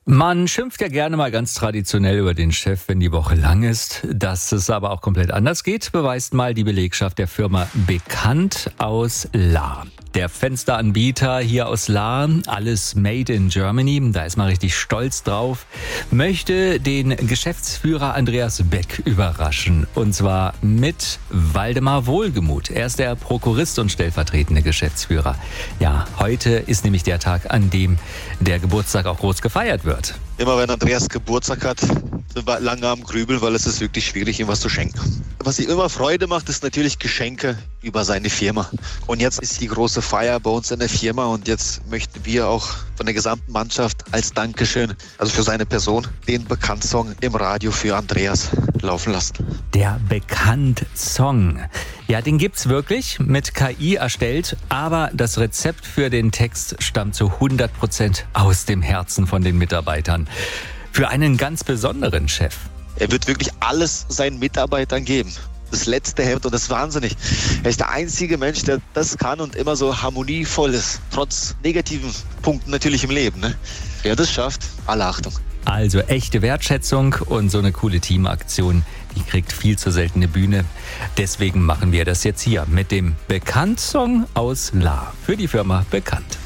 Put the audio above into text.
Man schimpft ja gerne mal ganz traditionell über den Chef, wenn die Woche lang ist. Dass es aber auch komplett anders geht, beweist mal die Belegschaft der Firma Bekannt aus Lahr. Der Fensteranbieter hier aus Lahr, alles made in Germany, da ist man richtig stolz drauf, möchte den Geschäftsführer Andreas Beck überraschen. Und zwar mit Waldemar Wohlgemuth. Er ist der Prokurist und stellvertretende Geschäftsführer. Ja, heute ist nämlich der Tag, an dem der Geburtstag auch groß gefeiert wird. Immer wenn Andreas Geburtstag hat, sind wir lange am Grübeln, weil es ist wirklich schwierig, ihm was zu schenken. Was ihm immer Freude macht, ist natürlich Geschenke über seine Firma. Und jetzt ist die große Feier bei uns in der Firma und jetzt möchten wir auch von der gesamten Mannschaft als Dankeschön, also für seine Person, den Bekannt-Song im Radio für Andreas laufen lassen. Der Bekannt-Song. Ja, den gibt's wirklich, mit KI erstellt, aber das Rezept für den Text stammt zu 100% aus dem Herzen von den Mitarbeitern. Für einen ganz besonderen Chef. Er wird wirklich alles seinen Mitarbeitern geben. Das letzte Hemd und das ist wahnsinnig. Er ist der einzige Mensch, der das kann und immer so harmonievoll ist. Trotz negativen Punkten natürlich im Leben. Ne? Wer das schafft, alle Achtung. Also echte Wertschätzung und so eine coole Teamaktion, die kriegt viel zu selten eine Bühne. Deswegen machen wir das jetzt hier mit dem Bekannt-Song aus Lahr für die Firma Bekannt.